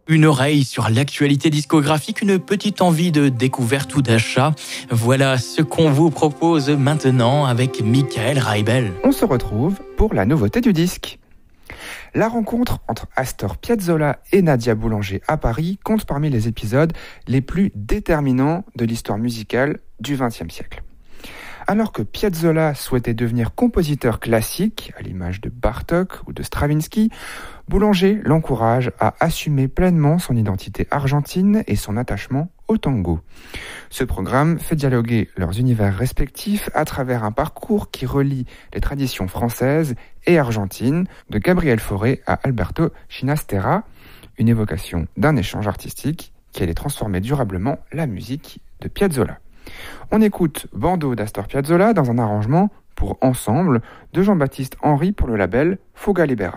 Une oreille sur l'actualité discographique, une petite envie de découverte ou d'achat. Voilà ce qu'on vous propose maintenant avec Michael Reibel. On se retrouve pour la nouveauté du disque. La rencontre entre Astor Piazzolla et Nadia Boulanger à Paris compte parmi les épisodes les plus déterminants de l'histoire musicale du XXe siècle. Alors que Piazzolla souhaitait devenir compositeur classique, à l'image de Bartók ou de Stravinsky, Boulanger l'encourage à assumer pleinement son identité argentine et son attachement au tango. Ce programme fait dialoguer leurs univers respectifs à travers un parcours qui relie les traditions françaises et argentines, de Gabriel Fauré à Alberto Ginastera, une évocation d'un échange artistique qui allait transformer durablement la musique de Piazzolla. On écoute Bando d'Astor Piazzolla dans un arrangement pour ensemble de Jean-Baptiste Henry pour le label Fuga Libera.